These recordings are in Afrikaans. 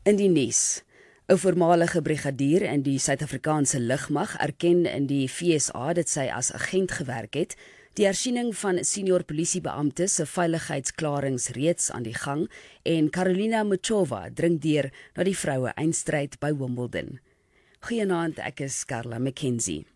In die nuus. 'n Voormalige brigadier in die Suid-Afrikaanse lugmag erken in die FSA dat sy as agent gewerk het. Die hersiening van senior polisiebeampte se veiligheidsklarings reeds aan die gang en Carolina Muchova dring deur na die vroue eindstryd by Wimbledon. Goeienaand, ek is Carla McKenzie.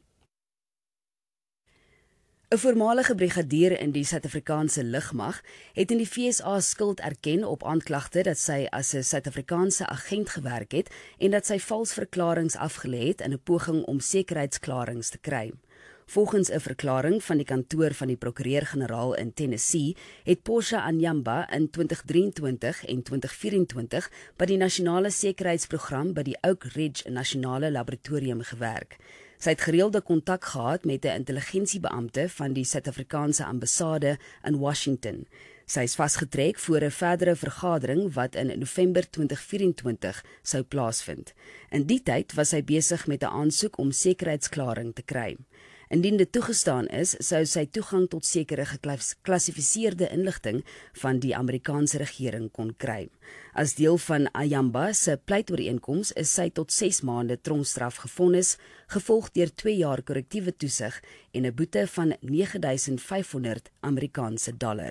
'n Voormalige brigadier in die Suid-Afrikaanse lugmag het in die FSA skuld erken op aanklagte dat sy as 'n Suid-Afrikaanse agent gewerk het en dat sy vals verklaringe afgelê het in 'n poging om sekuriteitsklarings te kry. Volgens 'n verklaring van die kantoor van die prokureur-generaal in Tennessee het Portia Anyamba in 2023 en 2024 by die nasionale sekuriteitsprogram by die Oak Ridge Nasionale Laboratorium gewerk. Sy het gereelde kontak gehad met 'n intelligensiebeampte van die Suid-Afrikaanse ambassade in Washington. Sy is vasgetrek voor 'n verdere vergadering wat in November 2024 sou plaasvind. In die tyd was sy besig met 'n aansoek om sekuriteitsklaring te kry. Indien dit toegestaan is, sou sy toegang tot sekere geklassifiseerde inligting van die Amerikaanse regering kon kry. As deel van Ayamba se pleitooreenkoms is sy tot 6 maande tronkstraf gevonnis, gevolg deur 2 jaar korrektiewe toesig en 'n boete van $9,500 Amerikaanse dollar.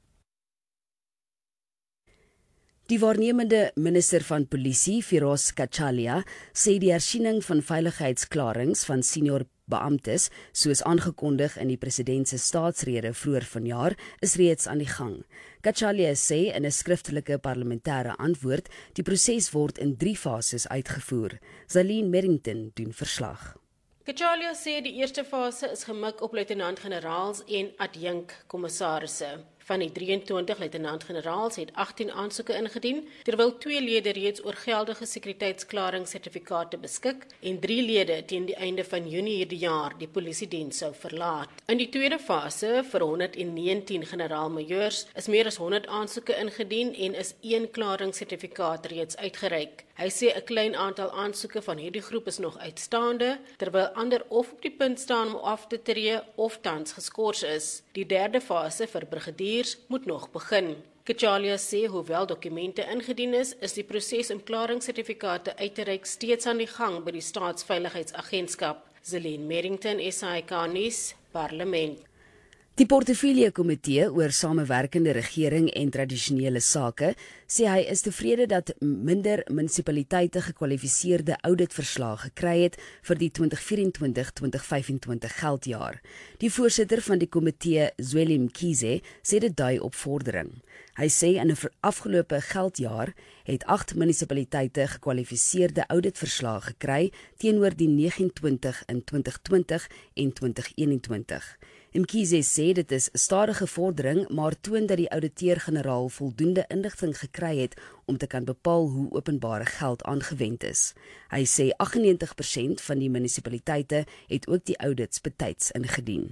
Die waarnemende minister van polisie, Firoz Kachalia, sê die hersiening van veiligheidsklarings van senior beamptes, soos aangekondig in die president se staatsrede vroeër vanjaar, is reeds aan die gang. Kachalia sê in 'n skriftelike parlementêre antwoord, die proses word in 3 fases uitgevoer. Zalien Merrington doen verslag. Kachalia sê die eerste fase is gemik op luitenant-generaals en adjunk-kommissarisse. Van die 23 luitenant-generaals het 18 aansoeke ingedien, terwyl 2 lede reeds oor geldige sekuriteitsklaringssertifikate beskik en 3 lede teen die einde van Junie hierdie jaar die polisiediens sou verlaat. In die tweede fase vir 119 generaal-majoors is meer as 100 aansoeke ingedien en is 1 klaringssertifikaat reeds uitgereik. Hy sê 'n klein aantal aansoeke van hierdie groep is nog uitstaande, terwyl ander of op die punt staan om af te tree of tans geskort is. Die derde fase vir brigadiers moet nog begin. Kachalia sê hoewel dokumente ingedien is die proses om klaringssertifikate uit te reik steeds aan die gang by die Staatsveiligheidsagentskap. Zalien Merrington, SAK nuus, Parlement. Die Portefeulje-komitee oor samewerkende regering en tradisionele sake sê hy is tevrede dat minder munisipaliteite gekwalifiseerde auditverslae gekry het vir die 2024-2025 geldjaar. Die voorsitter van die komitee, Zweli Mkhize, sê dit dui op vordering. Hy sê in 'n afgelope geldjaar het 8 munisipaliteite gekwalifiseerde auditverslae gekry teenoor die 29 in 2020 en 2021. Mkhize sê dit is stadige vordering, maar toon dat die ouditeur-generaal voldoende inligting gekry het om te kan bepaal hoe openbare geld aangewend is. Hy sê 98% van die munisipaliteite het ook die audits betyds ingedien.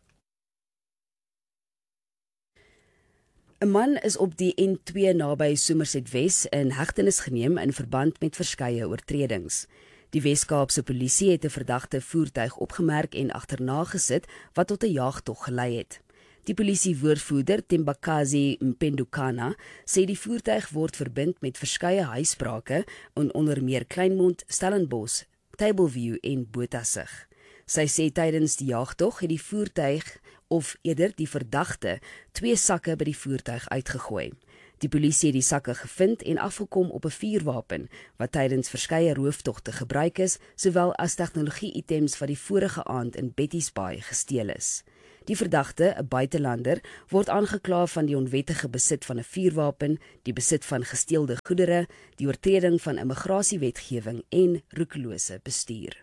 'n Man is op die N2 naby Somerset Wes in hegtenis geneem in verband met verskeie oortredings. Die Wes-Kaapse polisie het 'n verdagte voertuig opgemerk en agterna gesit wat tot 'n jagtog gelei het. Die polisiewoordvoerder Tembakazi Mpendukana sê die voertuig word verbind met verskeie huisbrake in onder meer Kleinmond, Stellenbosch, Tableview en Bothaville. Sy sê tydens die jagtog het die voertuig, of eerder die verdagte, 2 sakke by die voertuig uitgegooi. Die polisie het die sakke gevind en afgekom op 'n vuurwapen wat tydens verskeie rooftogte gebruik is, sowel as tegnologie-items wat die vorige aand in Betty's Bay gesteel is. Die verdagte, 'n buitelander, word aangekla van die onwettige besit van 'n vuurwapen, die besit van gesteelde goedere, die oortreding van immigrasiewetgewing en roekelose bestuur.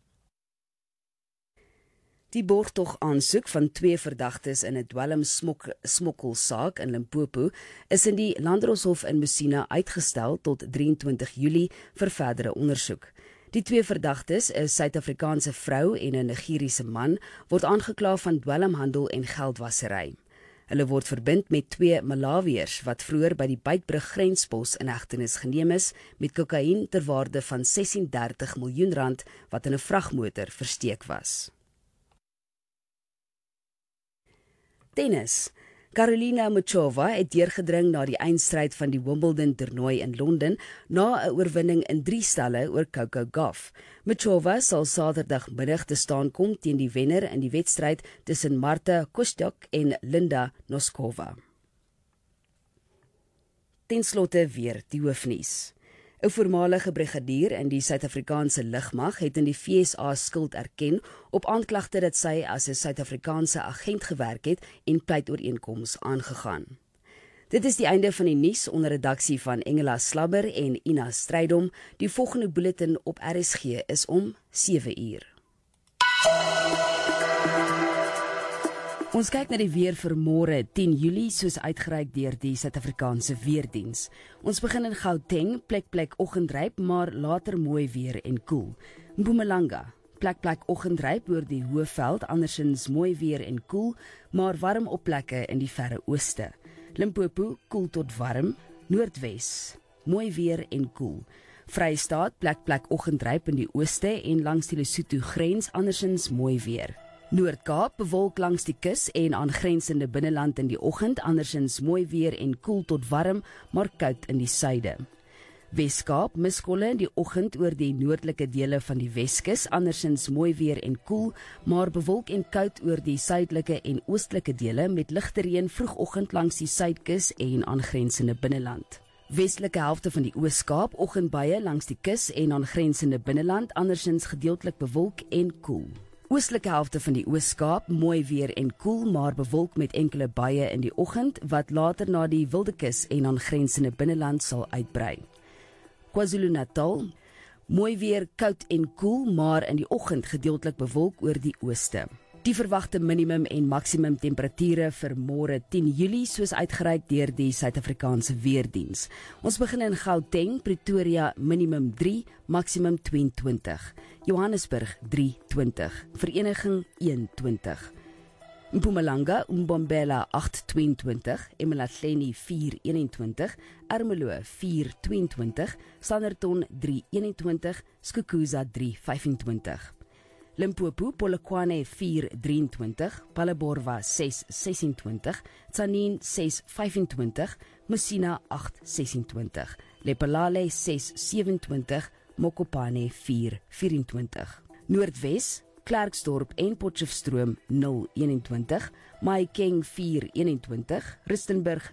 Die borgtog aansoek van 2 verdagtes in 'n dwelmsmokkelsaak in Limpopo is in die Landdroshof in Messina uitgestel tot 23 Julie vir verdere ondersoek. Die 2 verdagtes, 'n Suid-Afrikaanse vrou en 'n Nigeriese man, word aangekla van dwelmhandel en geldwasery. Hulle word verbind met 2 Malawiërs wat vroeër by die Beitbrug grenspos in hegtenis geneem is met kokain ter waarde van R36 miljoen wat in 'n vragmotor versteek was. Tennis. Karolina Muchova het deurgedring na die eindstryd van die Wimbledon toernooi in Londen na 'n oorwinning in 3 stelle oor Coco Gauff. Muchova sal Saterdagmiddag te staan kom teen die wenner in die wedstryd tussen Marta Kostyuk en Linda Noskova. Ten slotte weer die hoofnuus. 'n Voormalige brigadier in die Suid-Afrikaanse lugmag het in die FSA skuld erken op aanklagte dat sy as 'n Suid-Afrikaanse agent gewerk het en pleitooreenkoms aangegaan. Dit is die einde van die nuus onder redaksie van Engela Slabber en Ina Strydom. Die volgende bulletin op RSG is om 7 uur. Ons kyk na die weer vir môre 10 Julie soos uitgereik deur die Suid-Afrikaanse Weerdiens. Ons begin in Gauteng, plek oggendryp, maar later mooi weer en koel. Mpumalanga, plek oggendryp oor die Hoëveld, andersins mooi weer en koel, maar warm op plekke in die verre ooste. Limpopo, koel tot warm, Noordwes, mooi weer en koel. Vrystaat, plek oggendryp in die ooste en langs die Lesotho grens, andersins mooi weer. Noord-Kaap, bewolk langs die kus en aangrensende binneland in die oggend, andersins mooi weer en koel tot warm, maar koud in die suide. Wes-Kaap, miskolle in die oggend oor die noordelike dele van die Weskus, andersins mooi weer en koel, maar bewolk en koud oor die suidelike en oostelike dele met ligte reën vroegoggend langs die suidkus en aangrensende binneland. Westelike helfte van die Oos-Kaap, oggendbuie langs die kus en aangrensende binneland, andersins gedeeltelik bewolk en koel. Oostelike helfte van die Oos-Kaap, mooi weer en koel, maar bewolk met enkele buie in die oggend, wat later na die Wildekus en aangrensende binneland sal uitbrei. KwaZulu-Natal, mooi weer, koud en koel, maar in die oggend gedeeltelik bewolk oor die ooste. Die verwagte minimum en maksimum temperature vir môre 10 Julie soos uitgereik deur die Suid-Afrikaanse Weerdiens. Ons begin in Gauteng, Pretoria minimum 3, maksimum 22. Johannesburg 23, Vereniging 21. Mpumalanga, Mbombela 822, Emalahleni 421, Ermelo 422, Standerton 321, Skukuza 325. Limpopo, Polokwane 423, Palaborwa 626, Tzaneen 625, Musina 826, Lephalale 627, Mokopane 424. Noordwes, Klerksdorp en Potchefstroom 021, Mahikeng 421, Rustenburg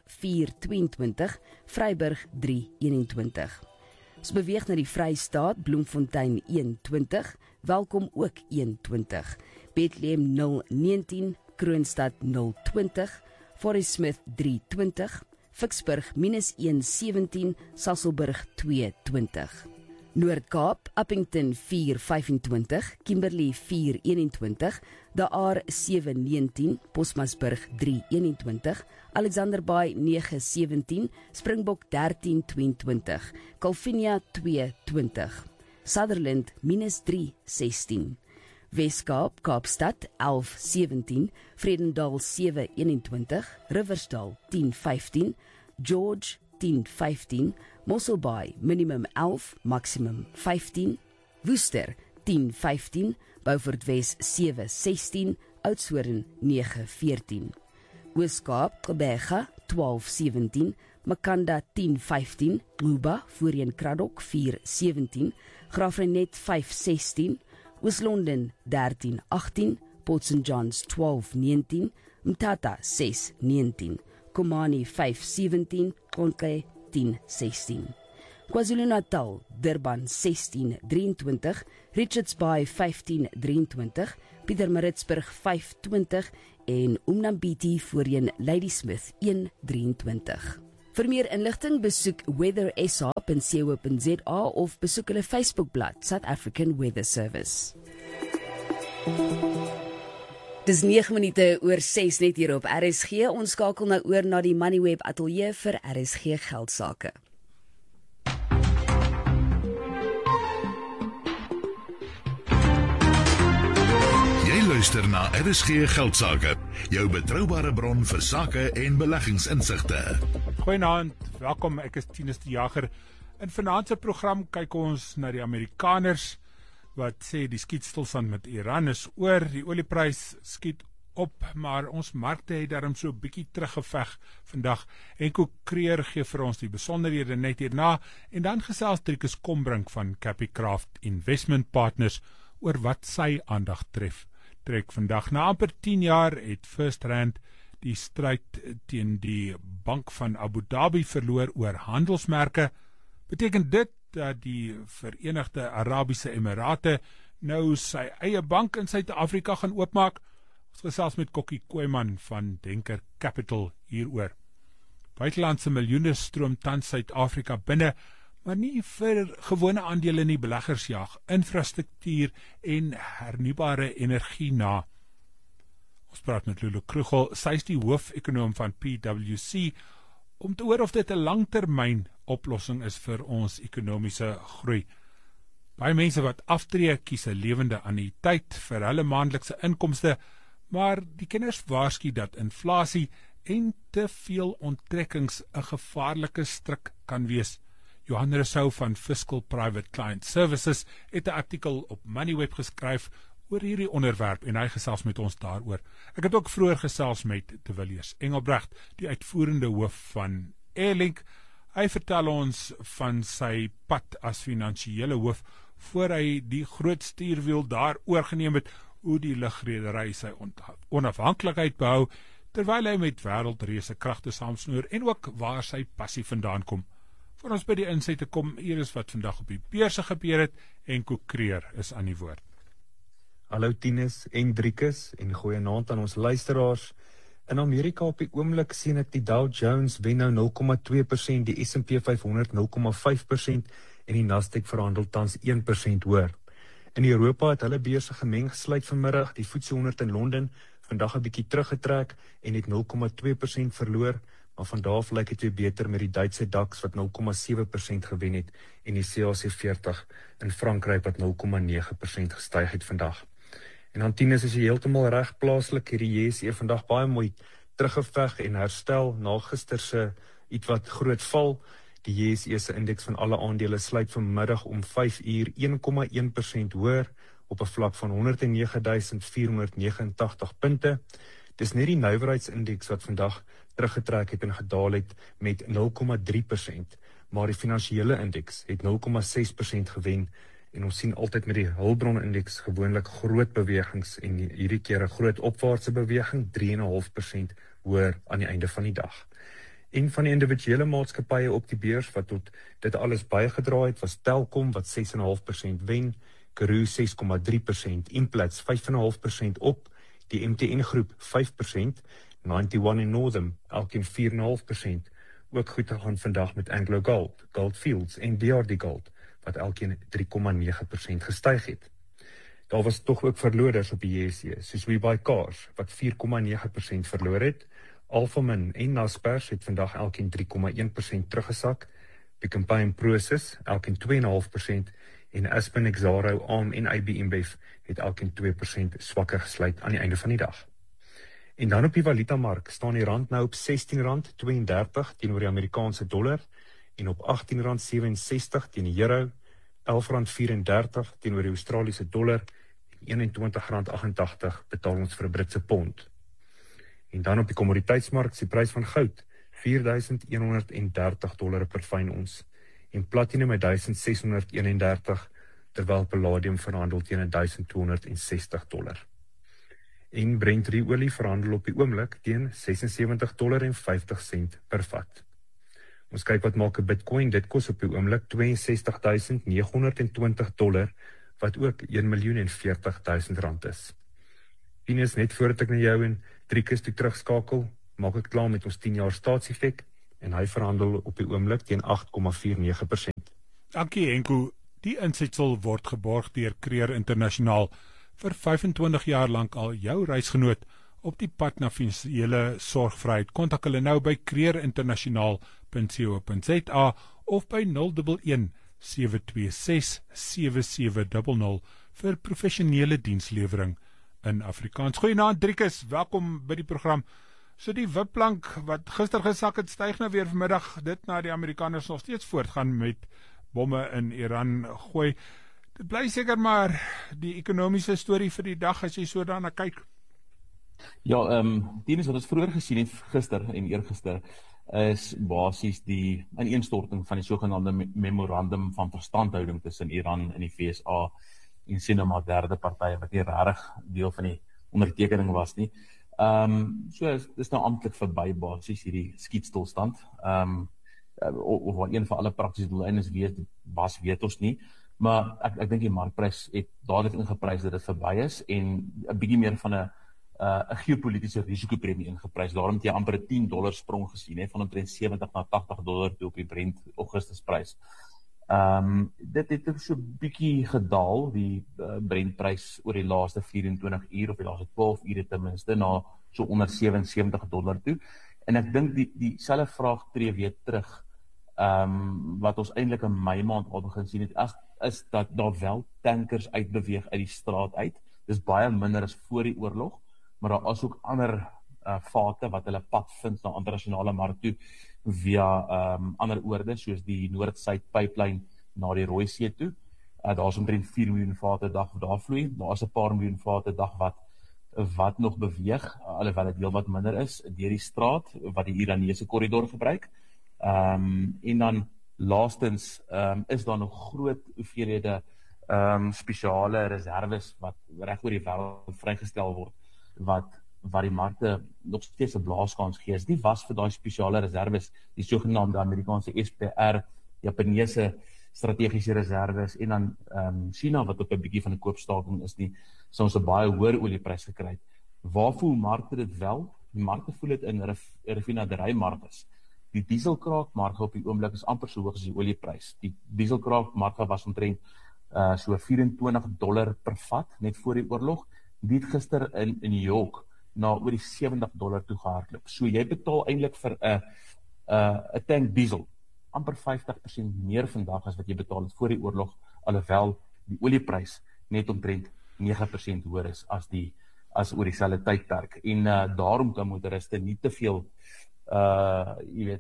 422, Vryburg 321. Ons beweeg na die Vrystaat, Bloemfontein 120, Welkom ook 120, Bethlehem 019, Kroonstad 020, Forest Smith 320, Ficksburg -117, Sasolburg 220. Noord-Kaap, Appington 425, Kimberley 421, De Aar 719, Bosmasburg 321, Alexanderbaai 917, Springbok 1322, Calvinia 220, Sutherland -316, Wes-Kaap, Kaapstad 1117, Vredendal 721, Riversdal 1015, George 1015, Mosselbaai minimum 11, maksimum 15, Woester 1015, Beaufort Wes 716, Oudtshoorn 914, Oos-Kaap, Gqeberha 1217, Makanda 1015, Nguba voorheen Kraddock 417, Graafrenet 516, Oos-London 1318, Port St Johns 1219, Mthatha 619, Komani 517, Konke 1016. KwaZulu-Natal, Durban 1623, Richards Bay 1523, Pietermaritzburg 520 en Umnambiti voorheen Ladysmith 123. Vir meer inligting besoek weathersa.co.za of besoek hulle Facebookblad South African Weather Service. Dis 9 minute oor 6 net hier op RSG. Ons skakel nou oor na die Moneyweb ateljee vir RSG geldsaake. Jy luister na RSG geldsaake, jou betroubare bron vir sake en beleggingsinsigte. Goeienaand, welkom, ek is Tinus die Jager. In vanaand se program kyk ons na die Amerikaners wat sê die skietstilstand met Iran is oor, die olieprys skiet op, maar ons markte het daarom so 'n bietjie teruggeveg vandag. Enko Creer gee vir ons die besonderhede net hierna, en dan gesels Driekus Kombrink van Capicraft Investment Partners oor wat sy aandag trek vandag. Na amper 10 jaar het First Rand die stryd teen die Bank van Abu Dhabi verloor oor handelsmerke. Beteken dit dat die Verenigde Arabiese Emirate nou sy eie bank in Suid-Afrika gaan oopmaak? Ons gesels met Kokkie Kooiman van Denker Capital hieroor. Buitelandse miljoene stroom tans Suid-Afrika binne, maar nie vir gewone aandele nie. Beleggers jaag infrastruktuur en hernubare energie na. Ons praat met Lulu Krugel, sy is die hoofekonoom van PwC, om te hoor of dit 'n langtermyn oplossing is vir ons ekonomiese groei. Baie mense wat aftree kies 'n lewende annuïteit vir hulle maandelikse inkomste, maar die kenners waarsku dat inflasie en te veel onttrekkings 'n gevaarlike stryk kan wees. Johan Rousseau van Fiscal Private Client Services het 'n artikel op Moneyweb geskryf oor hierdie onderwerp en hy gesels met ons daaroor. Ek het ook vroeër gesels met De Villiers Engelbrecht, die uitvoerende hoof van Airlink. Hy vertel ons van sy pad as finansiële hoof voor hy die groot stuurwiel daar oorgeneem het, hoe die lugredery sy onafhanklikheid behou, terwyl hy met wêreldreuse kragte saamsnoer en ook waar sy passie vandaan kom. Voor ons by die insette kom, hier is wat vandag op die beurse gebeur het, en Ko Creer is aan die woord. Hallo Tinus en Driekus en goeienaand aan ons luisteraars. In Amerika op die oomblik sien ek die Dow Jones wen nou 0,2%, die S&P 500 0,5% en die Nasdaq verhandel tans 1% hoër. In Europa het hulle beurse gemeng gesluit vanmiddag, die FTSE 100 in Londen vandag 'n bietjie teruggetrek en het 0,2% verloor, maar vandaag lyk dit weer beter met die Duitse DAX wat 0,7% gewen het en die CAC 40 in Frankryk wat 0,9% gestyg het vandag. En dan Tinus is heeltemal reg, plaaslik het die JSE vandag baie mooi teruggeveg en herstel na gister se ietwat groot val. Die JSE se indeks van alle aandele sluit vanmiddag om 5 uur 1,1% hoër op 'n vlak van 109.489 punte. Dis net die nywerheidsindeks wat vandag teruggetrek het en gedaal het met 0,3%, maar die finansiële indeks het 0,6% gewen. En ons sien altyd met die hulpbronindeks gewoonlik groot bewegings en hierdie keer 'n groot opwaartse beweging, 3,5% hoër aan die einde van die dag. Een van die individuele maatskappye op die beurs wat tot dit alles bygedra het, was Telkom wat 6,5% wen, Karooooo 6,3%, Implats 5,5% op, die MTN groep 5%, 91 en Northam elkeen 4,5%. Ook goed te gaan vandag met Anglo Gold, Goldfields en DRD Gold wat elkeen 3,9% gestyg het. Daar was tog ook verloders op die JSE, soos WeBuyCars wat 4,9% verloor het. Alphamin en Naspers het vandag elkeen 3,1% teruggesak. Pick n Pay en Prosus elkeen 2,5% en Aspen, Exxaro, ARM en IB InBev het elkeen 2% swakker gesluit aan die einde van die dag. En dan op die valutamark staan die rand nou op R16.32 teenoor die Amerikaanse dollar en op R18.67 teen die euro, R11.34 teenoor die Australiese dollar en R21.88 betaal ons vir 'n Britse pond. En dan op die kommoditeitsmark is die prys van goud $4.130 per fyn ons en platinum met $1.631 terwyl palladium verhandel teen $1.260. En Brent olie verhandel op die oomblik teen $76.50 per vat. Ons kyk wat maak 'n Bitcoin, dit kos op die oomblik $62.920 wat ook R1.040.000 is. Ines, net voordat ek na jou en Driekus toe terugskakel, maak ek klaar met ons 10 jaar staatseffek en hy verhandel op die oomblik teen 8,49%. Dankie Henko, die insetsel word geborg deur Creer Internasionaal, vir 25 jaar lank al jou reisgenoot op die pad na finansiële sorgvryheid. Kontak hulle nou by creerinternasionaal.co.za of by 011 726 7700 vir professionele dienslewering in Afrikaans. Goeienaand Driekus, welkom by die program. So die wipplank wat gister gesak het, styg nou weer vanmiddag, dit na die Amerikaners nog steeds voortgaan met bomme in Iran gooi. Dit bly seker maar die ekonomiese storie vir die dag as jy so daarna kyk. Ja, Dennis, wat ons vroeër gesien het gister en eergister is basies die ineenstorting van die sogenaamde memorandum van verstandhouding tussen Iran en die VSA en sien nou maar derde partye wat nie regtig deel van die ondertekening was nie. So dis nou amptelik verby basies hierdie skietstilstand. Of wat een van alle praktiese doeleindes weet ons nie. Maar ek dink die markprys het dadelik ingeprys dat dit verby is en 'n bietjie meer van 'n geopolitiese risikopremie ingeprys. Daarom het jy amper 'n $10 sprong gesien, van omtrent $70 na $80 toe op die Brent Augustusprys. Dit het so 'n bietjie gedaal, die Brentprys oor die laaste 24 uur of die laaste 12 ure ten minste na so onder $77 toe. En ek dink dieselfde vraag tree weer terug. Wat ons eintlik in Mei maand al begin sien het, is dat daar wel tankers uitbeweeg uit die straat uit. Dis baie minder as voor die oorlog, maar daar is ook ander vate wat hulle pad vind na internasionale mark toe via ander oorde, soos die Noord-Suid pipeline na die Rooi See toe. Daar is omtrent 4 miljoen vate 'n dag wat daar vloei. Daar is 'n paar miljoen vate 'n dag wat nog beweeg, alhoewel dit heelwat minder is, deur die straat wat die Iranese korridor gebruik. En dan laastens is daar nog groot hoeveelhede spesiale reserves wat reg oor die wêreld vrygestel word, wat die markte nog steeds 'n blaaskans gee. Dit was vir daai spesiale reserves, die sogenaamde Amerikaanse SPR, Japaneese strategiese reserves en dan China wat op 'n bietjie van 'n koopstaking is nie, sou ons 'n baie hoër olieprys gekry het. Waar voel markte dit wel? Die markte voel dit in raffinaderrymarges. Die dieselkraakmarge op die oomblik is amper so hoog as die olieprys. Die dieselkraakmarge was omtrent so $24 per vat net voor die oorlog. Dit gister in New York na oor die $70 toe gehardloop. So jy betaal eintlik vir 'n tank diesel amper 50% meer vandag as wat jy betaal het voor die oorlog, alhoewel die olieprys net omtrent 9% hoër is as oor dieselfde tydperk. En daarom kan motoriste nie te veel hoe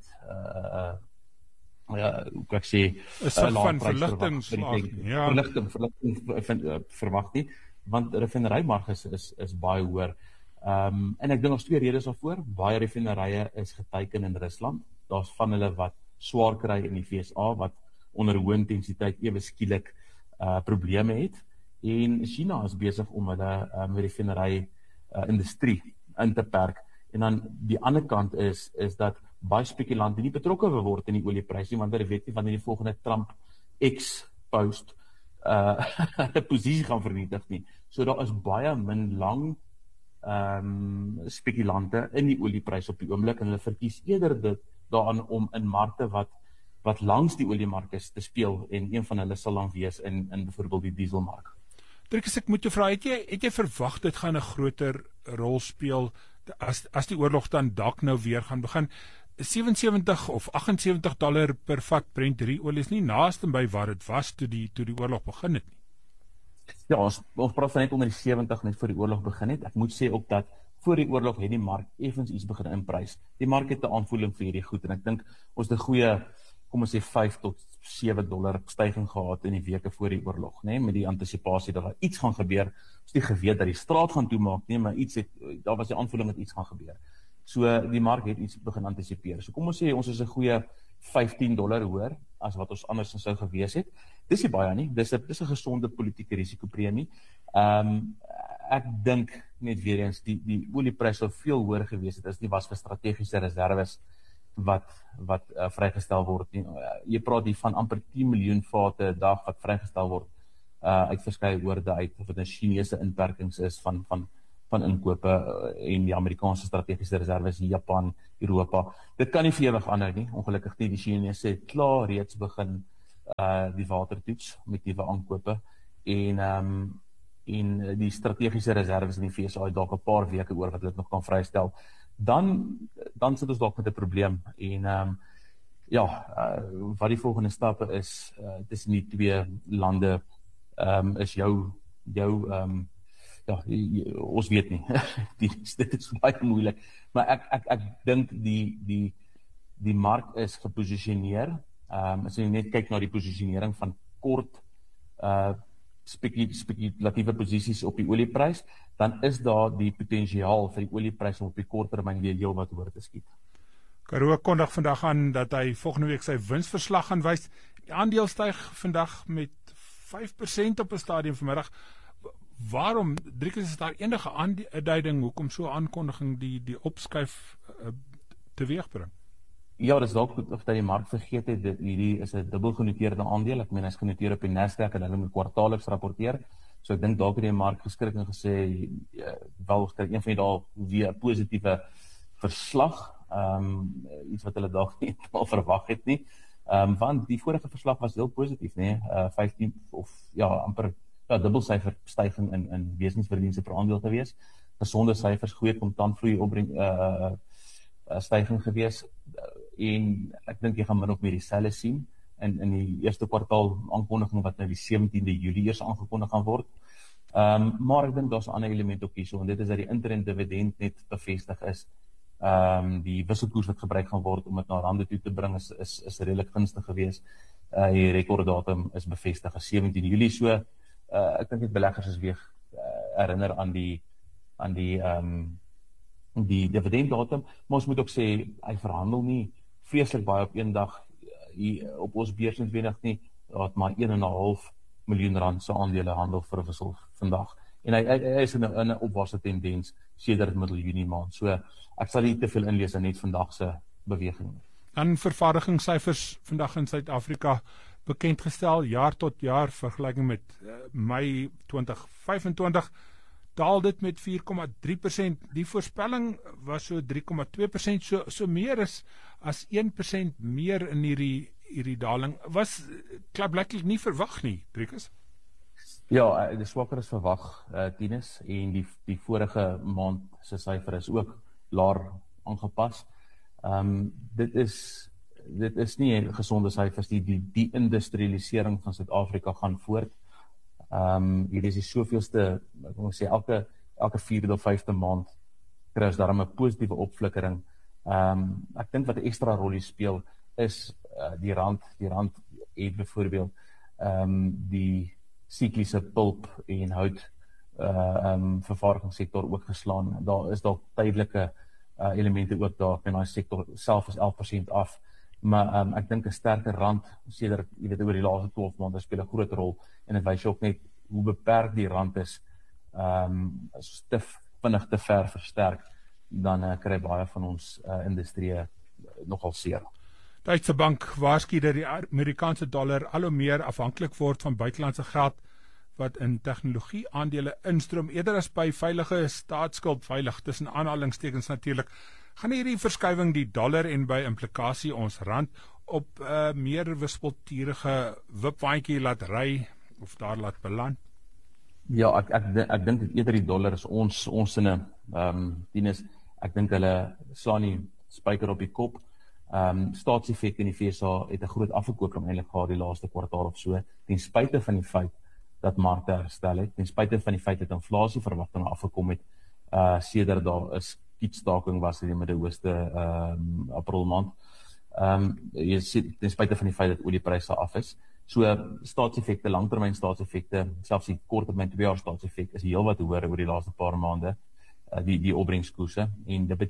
kan ek sê, van verligting verwag nie, want raffinaderrymarges is baie hoër. En ek dink ons twee redes daarvoor. Baie raffinerye is geteiken in Rusland. Daar's van hulle wat swaar kry in die VSA, wat onder hoë intensiteit ewe skielik probleme het. En China is besig om hulle raffinery industrie in te perk. En dan die ander kant is dat baie spekulante nie betrokke word in die olieprys nie, want hulle weet nie wanneer die volgende Trump X-post 'n posisie gaan vernietig nie. So daar is baie min lang spekulante in die olieprys op die oomblik en hulle verkies eerder dit daaraan om in markte wat langs die oliemark is te speel, en een van hulle sal dan wees in byvoorbeeld die dieselmark. Driekus, ek moet jou vra, het jy verwag dit gaan 'n groter rol speel as die oorlog dan dalk nou weer gaan begin? $77 of $78 per vat Brent olie is nie naaste by wat dit was toe die oorlog begin het nie. Ja, ons praat van net onder die 70 net voor die oorlog begin het. Ek moet sê ook dat voor die oorlog het die mark effens iets begin inprys. Die mark het 'n aanvoeling vir hierdie goed en ek dink ons het 'n goeie, kom ons sê $5 tot $7 stygings gehad in die weke voor die oorlog, né, met die antisipasie dat daar iets gaan gebeur. Ons het nie geweet dat die straat gaan toemaak nie, maar daar was die aanvoeling dat iets gaan gebeur. So die mark het iets begin antisipeer. So kom ons sê ons is 'n goeie $15 hoër as wat ons anders sou gewees het. Dis nie baie nie. Dis 'n gesonde politieke risikopremie. Ek dink net weer eens die olieprys sou veel hoër gewees het as nie was vir strategiese reserves wat vrygestel word nie. Jy praat hier van amper 10 miljoen vate 'n dag wat vrygestel word uit verskeie oorde uit, of dit 'n Chinese inperkings is van inkope en die Amerikaanse strategiese reserves in Japan, Europa. Dit kan nie vir ewig aanhou nie, ongelukkig nie. Die Chinese het klaar reeds begin die watertoets met nuwe aankope en die strategiese reserves in die VSA het dalk 'n paar weke oor wat hulle nog kan vrystel. Dan sit ons dalk met 'n probleem en wat die volgende stappe is tussen die twee lande is ons weet nie. Dit is baie moeilik, maar ek dink die mark is geposisioneer. As jy net kyk na die posisionering van kort spekulatiewe posisies op die olieprys, dan is daar die potensiaal vir die olieprys om op die kort termyn weer heelwat hoër te skiet. Karoo kondig vandag aan dat hy volgende week sy winsverslag gaan wys. Die aandeel styg vandag met 5% op 'n stadium vanmiddag. Waarom, Driekus, is daar enige aanduiding hoekom so 'n aankondiging die opskuif teweegbring? Ja, dis dalk of dat die mark vergeet het, hierdie is 'n dubbelgenoteerde aandeel. Ek meen hy's genoteer op die Nasdaq en hulle moet kwartaalliks rapporteer. So ek dink dalk het die mark geskrik en gesê wel skrik een van die dae weer 'n positiewe verslag, iets wat hulle dalk nie al verwag het nie. Want die vorige verslag was heel positief, nee, 15 of amper dubbelsyfer styging in wesensverdienste per aandeel gewees. Gesonde syfers, goeie kontantvloei styging gewees. En ek dink jy gaan min of meer dieselfde sien in die eerste kwartaal aankondiging wat nou die 17de Julie eers aangekondig gaan word. Maar ek dink daar's 'n ander element ook hierso, en dit is dat die interim dividend net bevestig is. Die wisselkoers wat gebruik gaan word om dit na rande toe te bring is redelik gunstig geweest. Die rekorddatum is bevestig as 17 Julie. So ek dink dit beleggers is weer herinner aan die dividenddatum, maar ons moet ook sê hy verhandel nie vreeslik baie op een dag hier op ons beurs in Wenig nie. Dat maar 1,5 miljoen rand se aandele handel verwissel vandag. En hy is in 'n opwaartse tendens sedert middel Junie maand. So ek sal nie te veel inlees in net vandag se beweging. Dan vervaardigingssyfers vandag in Suid-Afrika bekend gestel, jaar tot jaar vergelyking met Mei 2025 daal dit met 4,3%. Die voorspelling was so 3,2%, so meer as 1% meer in hierdie daling. Was klaarblijklik nie verwag nie, Driekus? Ja, die swakker is verwag, Tinus, en die vorige maand se syfer is ook laer aangepas. Dit is nie gesonde syfers, die industrialisering van Suid-Afrika gaan voort. Hier is die soveelste, ek moet sê, elke 4de of 5de maand kry ons daarom 'n positiewe opflikkering. Ek dink wat 'n ekstra rol speel is die rand het byvoorbeeld die sikliese pulp en hout vervaardigingssektor ook geslaan. Daar is dalk tydelike elemente ook daar in daai sektor self is 11% af. Maar ek dink 'n sterker rand sedert oor die laaste 12 maande speel 'n groot rol, en dit wys ook net hoe beperk die rand is. As te vinnig te ver versterk, dan kry baie van ons industrie nogal seer. Duitse bank waarsku dat die Amerikaanse dollar al hoe meer afhanklik word van buitelandse geld wat in tegnologie aandele instroom eerder as by veilige staatsskuld, veilig tussen aanhalingstekens natuurlik. Gaan hierdie verskuiwing die dollar en by implikasie ons rand op meer wispelturige wipwaandjie laat ry of daar laat beland? Ja, ek dink eerder die dollar is ons sinne, Tinus, ek dink hulle slaan nie spyker op die kop. Staatseffekte in die FSA het 'n groot afverkoping eintlik gehad die laaste kwartaal of so, ten spyte van die feit dat markte herstel het, ten spyte van die feit dat inflasieverwagtinge afgekom het, sedert daar 'n skietstaking was in die Midde-Ooste April maand. Jy sien, ten spyte van die feit dat oliepryse af is. So staatseffekte, langtermyn staatseffekte, selfs die korttermyn 2 jaar staatseffek is heelwat hoër oor die laaste paar maande, die opbrengskoerse, en dit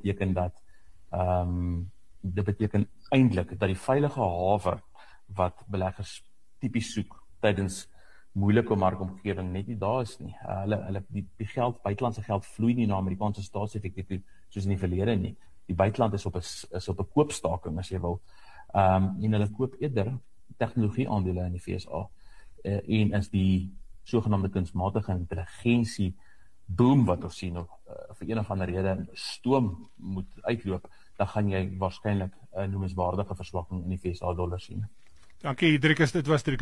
beteken eintlik dat die veilige hawe wat beleggers tipies soek tydens moeilike markomgewing net nie daar is nie. Die geld, buitelandse geld vloei nie na Amerikaanse staatseffekte toe soos in die verlede nie. Die buiteland is op 'n koopstaking, as jy wil. En hulle koop eerder tegnologie aandele in die FSA. En as die sogenaamde kunsmatige intelligensie boom wat ons sien vir een of ander rede stoom moet uitloop, dan gaan jy waarskynlik 'n noemenswaardige verswakking in die FSA dollar sien. Dankie, Driekus, dit was Driekus